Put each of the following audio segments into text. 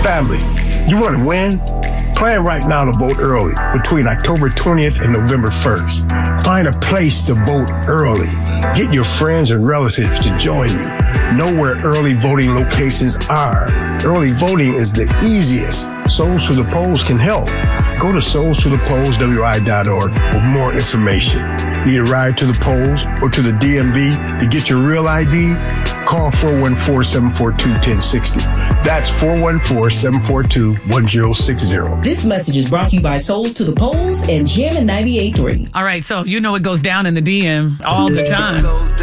Family, you want to win? Plan right now to vote early between October 20th and November 1st. Find a place to vote early. Get your friends and relatives to join you. Know where early voting locations are. Early voting is the easiest. Souls to the Polls can help. Go to soulstothepollswi.org for more information. Need a ride to the polls or to the DMV to get your real ID? Call 414-742-1060. That's 414-742-1060. This message is brought to you by Souls to the Polls and Jammin' 98.3. All right, so you know it goes down in the DM all the time.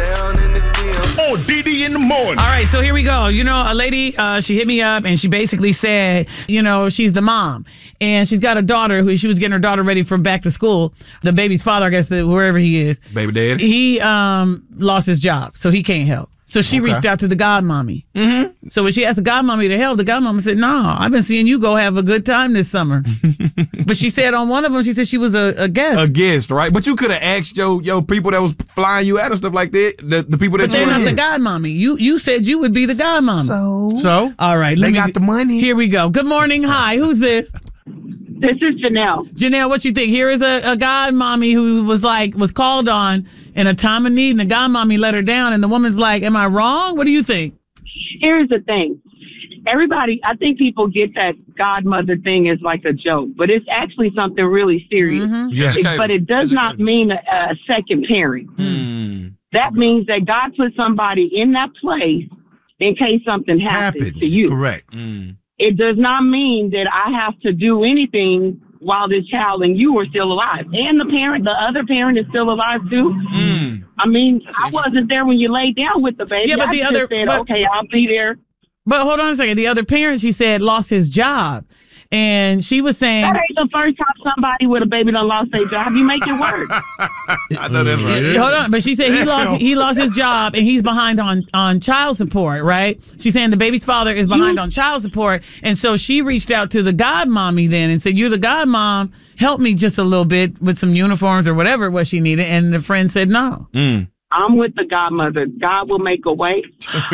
Oh, DD in the morning. All right, so here we go. You know, a lady, she hit me up and she basically said, you know, she's the mom. And she's got a daughter who she was getting her daughter ready for back to school. The baby's father, I guess, wherever he is. Baby dad. He lost his job, so he can't help. So she reached out to the godmommy. Mm-hmm. So when she asked the godmommy to help, the godmommy said, no, I've been seeing you go have a good time this summer. But she said on one of them, she said she was a guest. A guest, right? But you could have asked your people that was flying you out and stuff like that, the people that but they're not the godmommy. You said you would be the godmommy. So? All right. They got the money. Here we go. Good morning. Hi. Who's this? This is Janelle. Janelle, what you think? Here is a godmommy who was called on in a time of need, and the godmommy let her down, and the woman's like, am I wrong? What do you think? Here's the thing. Everybody, I think people get that godmother thing as like a joke, but it's actually something really serious. Mm-hmm. Yes. But it does not mean a second parent. That means that God put somebody in that place in case something happens to you. Correct. It does not mean that I have to do anything while this child and you are still alive. And the other parent is still alive too. I mean, I wasn't there when you laid down with the baby. Yeah, but I just said, okay, I'll be there. But hold on a second. The other parent, she said, lost his job. And she was saying... That ain't the first time somebody with a baby done lost their job. You make it work. I know that's right. Hold on. But she said he lost his job and he's behind on child support, right? She's saying the baby's father is behind on child support. And so she reached out to the godmommy then and said, you're the godmom. Help me just a little bit with some uniforms or whatever it was she needed. And the friend said no. I'm with the godmother. God will make a way.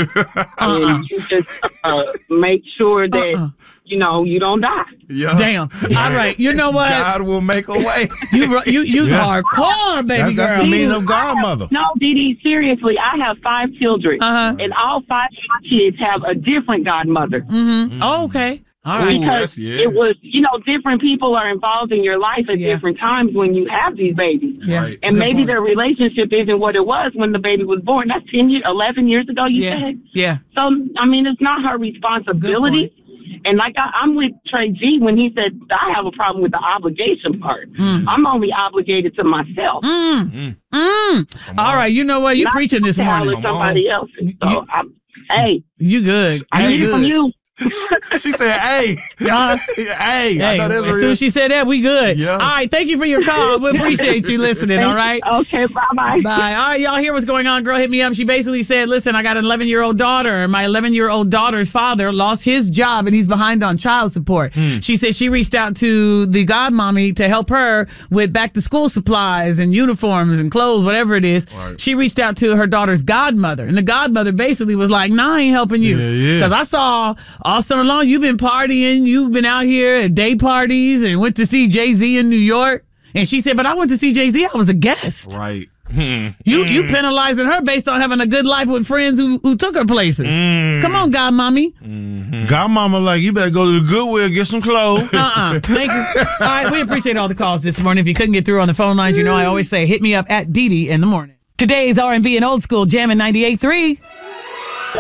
And you just make sure that, you don't die. Yeah. Damn. All right. You know what? God will make a way. You hardcore, baby girl. That's the meaning of godmother. No, Dee, seriously, I have 5 children. And all 5 of my kids have a different godmother. Mm-hmm. Oh, okay. All right. Because it was, different people are involved in your life at different times when you have these babies. Yeah. Right. And maybe their relationship isn't what it was when the baby was born. That's 11 years ago, you said? Yeah. So, I mean, it's not her responsibility. And like I'm with Trey G when he said, I have a problem with the obligation part. I'm only obligated to myself. All right. You know what? You're preaching this morning. Somebody else. So, hey. You good. I need from you. She said, hey. Hey. I know that's as soon as she said that, we good. Yeah. All right. Thank you for your call. We appreciate you listening. All right. Okay. Bye-bye. Bye. All right. Y'all hear what's going on? Girl hit me up. She basically said, listen, I got an 11-year-old daughter. My 11-year-old daughter's father lost his job and he's behind on child support. She said she reached out to the godmommy to help her with back to school supplies and uniforms and clothes, whatever it is. Right. She reached out to her daughter's godmother, and the godmother basically was like, nah, I ain't helping you. Because I saw all summer long, you've been partying. You've been out here at day parties and went to see Jay-Z in New York. And she said, but I went to see Jay-Z. I was a guest. Right. You penalizing her based on having a good life with friends who took her places. Come on, godmommy. Godmama like, you better go to the Goodwill, get some clothes. Thank you. All right, we appreciate all the calls this morning. If you couldn't get through on the phone lines, I always say, hit me up at DD in the morning. Today's R&B and old school Jammin' 98.3.